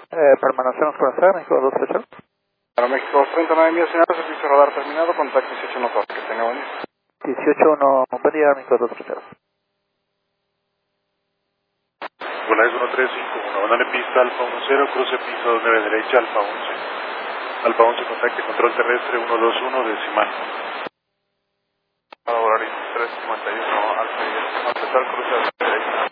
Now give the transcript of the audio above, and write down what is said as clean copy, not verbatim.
Permanecemos con usted, México 230. Para México 239 millas, señor, servicio radar terminado, contacto 1814, que tenga buen día. 181, buen día, México 230. Volaris 1351, abandone pista Alfa 10, cruce pista 29 derecha, Alfa 11. Alfa 11, contacte control terrestre 121 decimal. Volaris 351, Alfa 10, empezar cruce